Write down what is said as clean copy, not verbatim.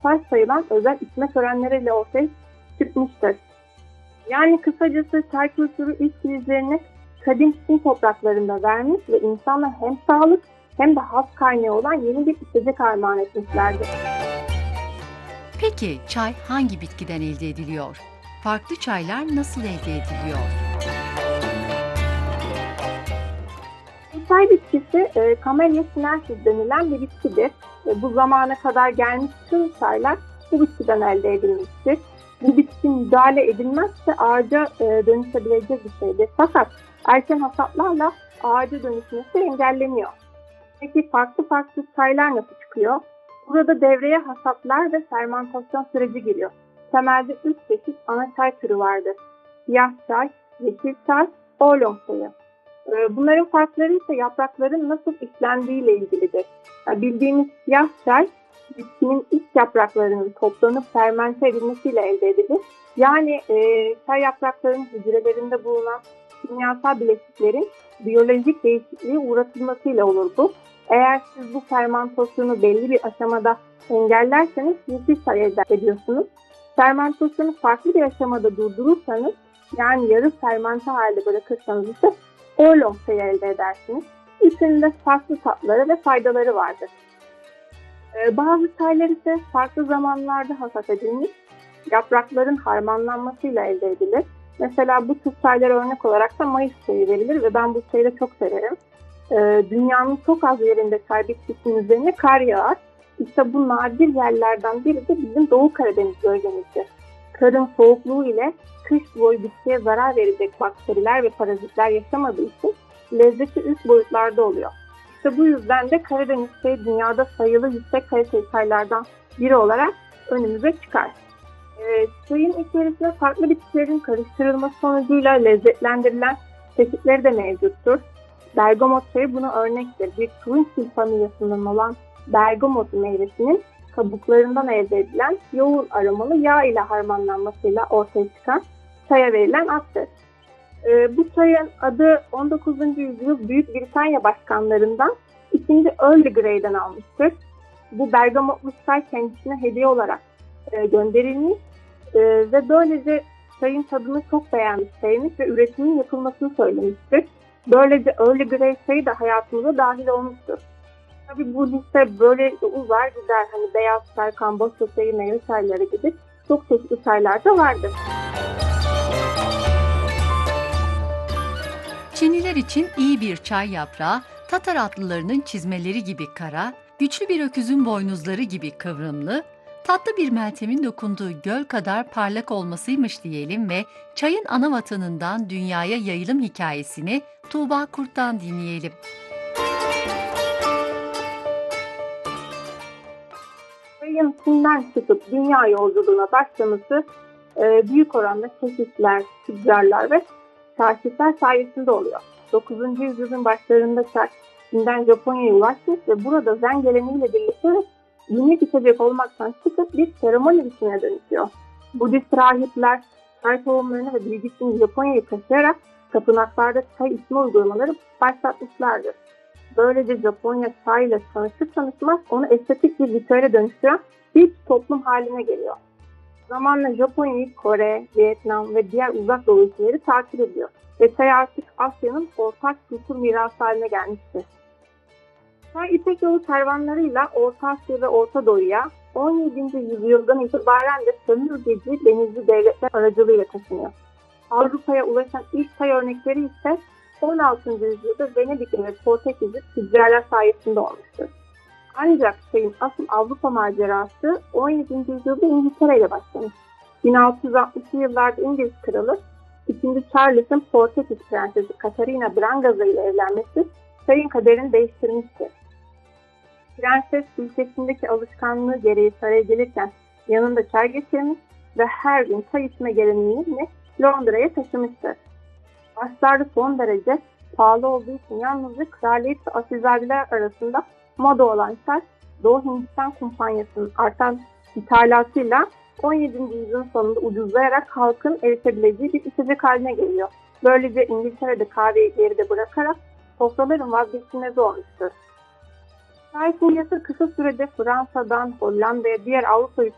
taş sayılan özel içme törenleriyle ortaya çıkmıştır. Yani kısacası çay kültürü ilk izlerini kadim Çin topraklarında vermiş ve insana hem sağlık hem de haz kaynağı olan yeni bir içecek armağan etmişlerdir. Peki çay hangi bitkiden elde ediliyor? Farklı çaylar nasıl elde ediliyor? Çay bitkisi Camellia sinensis denilen bir bitkidir. Bu zamana kadar gelmiş tüm çaylar bu bitkiden elde edilmiştir. Bu bitki müdahale edilmezse ağaca dönüşebilecek bir şeydir. Fakat erken hasatlarla ağaca dönüşmesi engelleniyor. Peki farklı farklı çaylar nasıl çıkıyor? Burada devreye hasatlar ve fermantasyon süreci giriyor. Temelde 3 çeşit ana çay türü vardır. Siyah çay, yeşil çay, oolong çayı. Bunların farkları ise yaprakların nasıl işlendiği ile ilgilidir. Yani bildiğimiz siyah çay, bitkinin ilk yapraklarının toplanıp fermente edilmesiyle elde edilir. Yani çay yapraklarının hücrelerinde bulunan kimyasal bileşiklerin biyolojik değişikliğe uğratılmasıyla olur bu. Eğer siz bu fermentasyonu belli bir aşamada engellerseniz yeşil çay elde ediyorsunuz. Fermentasyonu farklı bir aşamada durdurursanız, yani yarı fermente halde bırakırsanız ise oolong çayı elde edersiniz. Üçünün de farklı tatları ve faydaları vardır. Bazı çaylar ise farklı zamanlarda hasat edilmiş, yaprakların harmanlanmasıyla elde edilir. Mesela bu tür çaylara örnek olarak da Mayıs çayı verilir ve ben bu çayı da çok severim. Dünyanın çok az yerinde çay bitkisinin üzerine kar yağar. İşte bu nadir yerlerden biri de bizim Doğu Karadeniz bölgemizdir. Karın soğukluğu ile kış boyu bitkiye zarar verecek bakteriler ve parazitler yaşamadığı için lezzeti üst boyutlarda oluyor. İşte bu yüzden de Karadeniz çayı dünyada sayılı yüksek kaliteli çaylardan biri olarak önümüze çıkar. Çayın içerisine farklı bitkilerin karıştırılması sonucuyla lezzetlendirilen çeşitleri de mevcuttur. Bergamot çayı buna örnektir. Bir turunçgil familyasından olan bergamot meyvesinin kabuklarından elde edilen yoğun aromalı yağ ile harmanlanmasıyla ortaya çıkan çaya verilen addır. Bu çayın adı 19. yüzyıl Büyük Britanya başkanlarından 2. Earl Grey'den almıştır. Bu bergamotlu çay kendisine hediye olarak gönderilmiş ve böylece çayın tadını çok beğenmiş, sevmiş ve üretimin yapılmasını söylemiştir. Böylece Earl Grey çayı da hayatımıza dahil olmuştur. Tabii bu liste böyle uzar gider. Hani beyaz çay, Kamboçya çayı, meyve çayları gibi çok çeşitli çaylar da vardır. Çinliler için iyi bir çay yaprağı, Tatar atlılarının çizmeleri gibi kara, güçlü bir öküzün boynuzları gibi kıvrımlı, tatlı bir meltemin dokunduğu göl kadar parlak olmasıymış diyelim ve çayın ana vatanından dünyaya yayılım hikayesini Tuğba Kurt'tan dinleyelim. Çayın Çin'den çıkıp dünya yolculuğuna başlaması büyük oranda keşifler, tüccarlar ve kaşifler sayesinde oluyor. 9. yüzyılın başlarında çay Çin'den Japonya'ya ulaşmış ve burada Zen geleneğiyle birlikte günlük içecek olmaktan çıkıp bir seremoni biçimine dönüşüyor. Budist rahipler çay tohumlarını ve bilgisini Japonya'ya taşıyarak tapınaklarda çay içme uygulamaları başlatmışlardır. Böylece Japonya çayla tanışır tanışmaz onu estetik bir ritüele dönüştüren bir toplum haline geliyor. Zamanla Japonya'yı Kore, Vietnam ve diğer uzak doğu ülkeleri takip ediyor ve çay artık Asya'nın ortak kültür mirası haline gelmiştir. Çay İpek Yolu kervanlarıyla Orta Asya ve Orta Doğu'ya 17. yüzyıldan itibaren de sömürgeci denizci devletler aracılığıyla taşınıyor. Avrupa'ya ulaşan ilk çay örnekleri ise 16. yüzyılda Venedikli ve Portekizli tüccarlar sayesinde olmuştur. Ancak çayın asıl Avrupa macerası 17. yüzyılda İngiltere ile başlamış. 1660'lı yıllarda İngiliz kralı 2. Charles'ın Portekiz prensesi Catarina Brancaza ile evlenmesi çayın kaderini değiştirmiştir. Prenses ülkesindeki alışkanlığı gereği saraya gelirken yanında çay getirmiş ve her gün çay içme geleneğini Londra'ya taşımıştır. Başlarda son derece pahalı olduğu için yalnızca kraliyet ve asilzadeler arasında moda olan çay, Doğu Hindistan Kumpanyası'nın artan ithalatıyla 17. yüzyılın sonunda ucuzlayarak halkın erişebileceği bir içecek haline geliyor. Böylece İngiltere'de kahveyi geride bırakarak sofraların vazgeçilmezi olmuştur. Çay furyası kısa sürede Fransa'dan Hollanda'ya diğer Avrupa